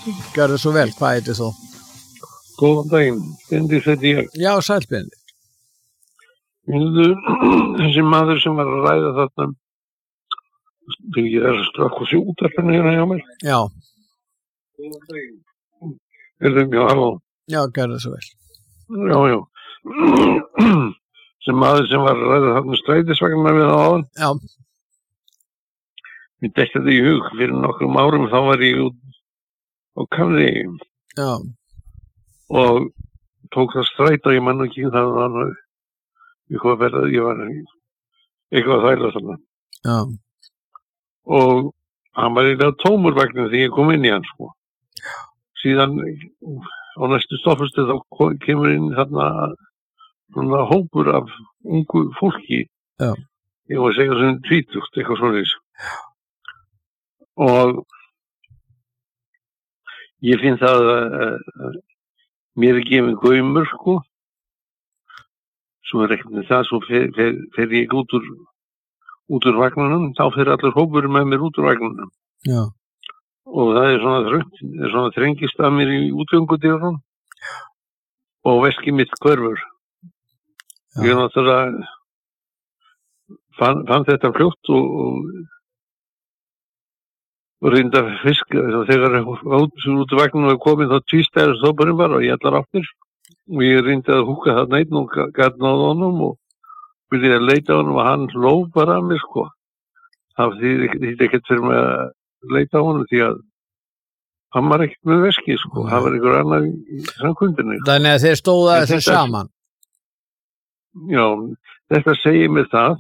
Gjörðu svo vel, hvað heitir þú? Góðan daginn, Bendis heiti ég. Já, sæll Bendis. Þessi maður sem var að ræða þarna, þegar ég er strax á útvarpinu hérna hjá mér. Já. Góðan daginn. Já, halló. Já, gjörðu svo vel. Já. Sem maður sem var að ræða þarna strætisvagnarna við áðan. Já. Mér detti þetta í hug fyrir nokkrum árum, þá var ég út á Kafri. Já. Og tók það strætó, ég man ekki það var ég var eitthvað að þæla þarna. Já. Og hann var eiginlega tómur vegna þegar ég kom inn í hann, sko. Já. Síðan á næstu stoppustu þá kemur inn þarna svona hópur af ungu fólki. Já. Ég var að segja svona 20, eitthvað svoleiðis. Já. Og ég finn það að mér er gefin gaumur, sko. Svo er ekkert með það, svo fer ég út úr vagnunum, þá fer allir hópur með mér út úr vagnunum. Já. Og það er svona þröngt, svona þrengist að mér í útgöngudýrunum. Já. Og veskið mitt hverfur. Já. Ég náttúrulega fann þetta fljótt og reyndi að fiska. Þegar út úr vagnunum var komin þá tvístæður þóparinn var og ég allar áttir. Og ég reyndi að húka þarna einn og gat náð honum og byrjaði að leita honum og hann hló bara að mér, sko. Það þýtti ekkert fyrir mig að leita á honum því að hann var ekkert með veski, sko. Það var einhver annar í samkundinni. Þannig að þeir stóða þessu saman. Já, þetta segir mér það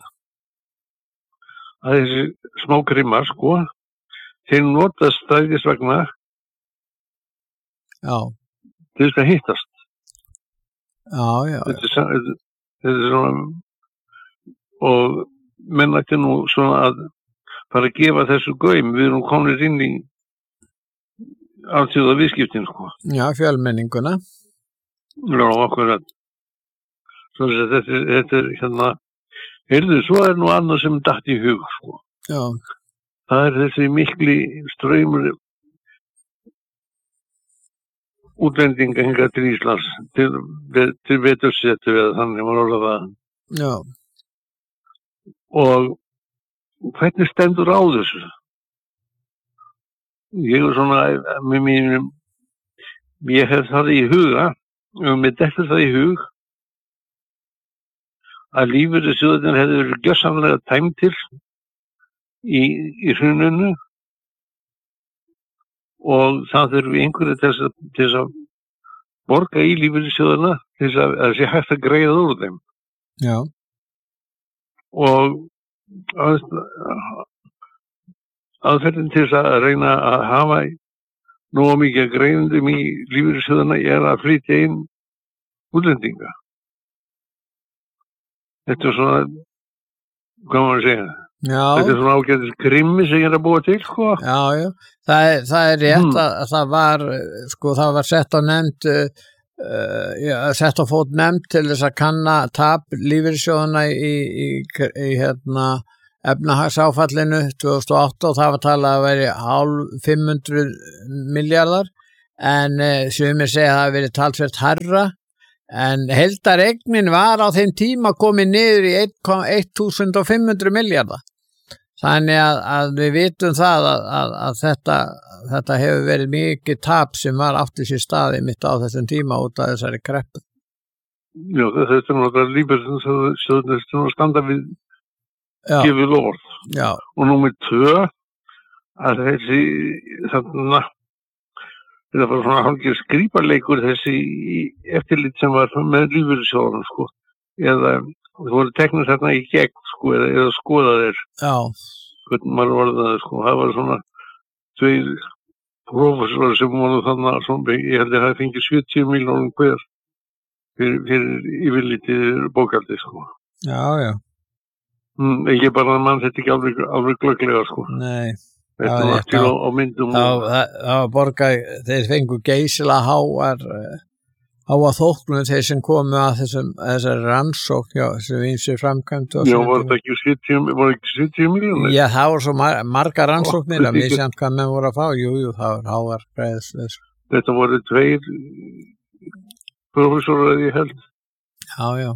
að þessi smá grimmar, sko, þeir nota strætisvagna til þess að hittast. Já. Þetta er svona, og menn ætti nú svona að fara að gefa þessu gaum, við erum komnir inn í alþjóða viðskiptin, sko. Já, fjölmenninguna. Já, akkurat. Svo þetta er hérna, heyrðu, svo er nú annað sem datt í hug, sko. Já. Það er þessi mikli straumur útlendinga hingað til Íslands til vetursetu eða þannig var orðað það. Já. Og hvernig stendur á þessu? Ég er svona með mínum, ég hef það í huga og mér dettur það í hug að lífeyrissjóðirnir hefði verið gjörsamlega tæmdir í hruninu og það þurfi einhverju til þess að borga í lífeyrissjóðina til þess að það sé hægt að greiða úr þeim. Já. Og aðferðin til þess að reyna að hafa nógu mikið greiðendum í lífeyrissjóðina er að flytja inn útlendinga. Þetta er svona, hvað maður segja? Já. Þetta er svona ágætis grimmi sem ég er að búa til, sko. Já. Það er rétt að það var, sko, það var sett á fót nefnd til þess að kanna tap lífeyrissjóðana í efnahagsáfallinu 2008 og það var talað að veri 500 milljarðar en sumir segja að það hafi verið talsvert hærra en heildareignin var á þeim tíma komið niður í 1500 milljarða. Þannig að við vitum það að þetta hefur verið mikið tap sem var átti sér staði mitt á þessum tíma út af þessari kreppu. Já, þetta er náttúrulega lífeyrissjóðirnir sem standa við gefið orð. Já. Og númer 2 að þessi þarna þetta var svona hálfgerð skrýparleikur þessi eftirlit sem var með lífeyrissjóðunum, sko. Eða það voru teknir þarna í gegn, sko, eða skoðaðir. Já. Hvernig maður var það, sko. Það var svona 2 prófessorar sem voru þarna, svona, ég held að það fengið 70 milljónum hver fyrir yfirlítið bókaldi, sko. Já. Ekki bara að mann þetta ekki alveg glögglega, sko. Nei. Þetta var til á myndum. Það var borgað, þeir fengu geysilega háar á að þóknum þeir sem komu að þessari rannsókn, já, sem ýmsir framkvæmdu. Já, voru ekki 70 miljónir? Já, það voru svo margar rannsóknir að misjant hvað menn voru að fá. Jú, það var hávar greiðslis. Þetta voru 2 professorar ég held. Já.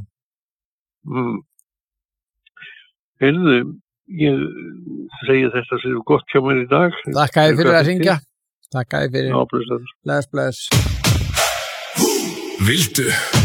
Heyrðu, ég segi þetta sér gott hjá mér í dag. Þakka þér fyrir að hringja. Þakka þér fyrir. Já, bless. Bless. Viltu